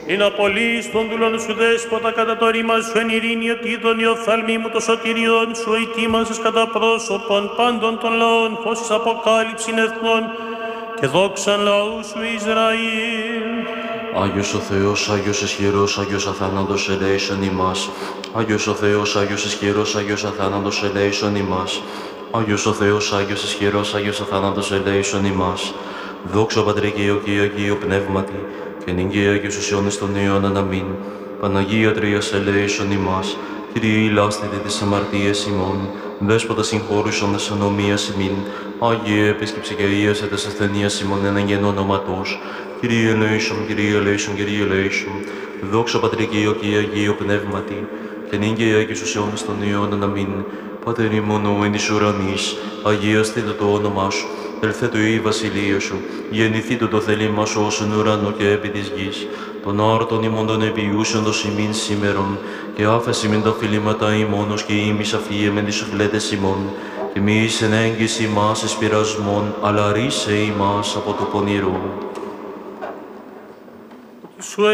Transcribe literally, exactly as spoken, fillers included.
Ειν απολύεις των δούλων σου δέσποτα κατά το ρήμα σου εν ειρήνη ότι τον Υιοφθαλμή μου το σωτηριόν σου ετοίμασες κατά πρόσωπον πάντων των λαών φως εις αποκάλυψην εθνών και δόξαν λαού σου Ισραήλ. Άγιος ο Θεός, Άγιος ισχυρός, Άγιος αθάνατος ελέησον ημάς. Άγιος ο Θεός, Άγιος ισχυρός, Άγιος αθάνατος ελέησον ημάς. Άγιος ο Θεός, Άγιος ισχυρός, Άγιος αθάνατος ελέησον ημάς. Δόξα Πατρί και Υιό και Αγίου Πνεύματι, και νυν και Αγίους στους αιώνες των αιώνων. Αμήν. Παναγία Τρίας ελέησον ημάς. Κύριε ηλάστητε τις αμαρτίες ημών. Δέσποτα συγχώρησον τας ανομίας ημίν. Άγιε επίσκεψε και ίασε τας ασθενείας ημών εν αγγεν ονόματος. Κύριε ελέησον, Κύριε ελέησον, Κύριε ελέησον. Δόξα Πατρί και Υιό και Αγίου Πνεύματι, και νυν και Αγίους στους αιώνες των αιώνων. Αμήν. Πάτερ ημών ου εν εις ουρανείς, αγιαστήτω το όνομά σου. Ελθέτω η βασιλεία σου, γεννηθήτω το θέλημά σου ως εν ουρανό και επί της γης. Τον άρτον ημών των επιούσιοντος ημίν σήμερον, και άφεση μεν τα φιλήματα ημών, και ημείς αφιέμεν τις οφλέτες ημών. Και μη εις εν έγκυς ημάς εις πειρασμόν, αλλά ρίσε ημάς από το πονηρό. Σου